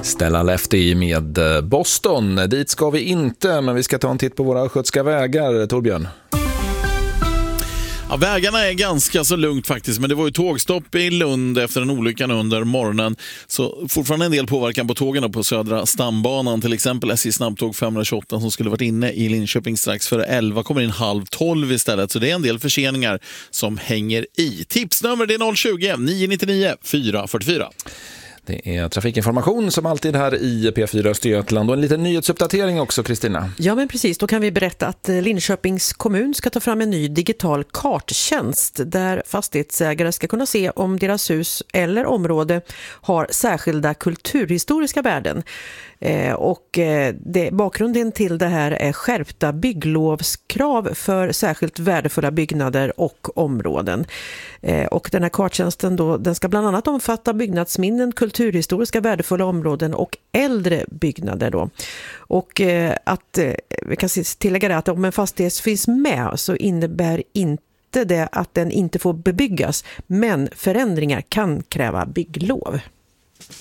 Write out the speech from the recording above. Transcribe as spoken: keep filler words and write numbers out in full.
Stella Lefty med Boston. Dit ska vi inte, men vi ska ta en titt på våra östgötska vägar, Torbjörn. Ja, vägarna är ganska så lugnt faktiskt, men det var ju tågstopp i Lund efter en olyckan under morgonen. Så fortfarande en del påverkan på tågen på södra stambanan. Till exempel S J snabbtåg femhundratjugoåtta som skulle varit inne i Linköping strax före elva kommer in halv tolv istället. Så det är en del förseningar som hänger i. Tipsnummer det är noll tjugo, nio nittionio, fyra fyrtiofyra. Det är trafikinformation som alltid här i P fyra Östergötland och en liten nyhetsuppdatering också, Kristina. Ja, men precis. Då kan vi berätta att Linköpings kommun ska ta fram en ny digital karttjänst där fastighetsägare ska kunna se om deras hus eller område har särskilda kulturhistoriska värden. Eh, och eh, det, bakgrunden till det här är skärpta bygglovskrav för särskilt värdefulla byggnader och områden. Eh, och den här karttjänsten då, den ska bland annat omfatta byggnadsminnen, kulturhistoriska värdefulla områden och äldre byggnader då. Och eh, att eh, vi kan tillägga det att om en fastighet finns med så innebär inte det att den inte får bebyggas, men förändringar kan kräva bygglov.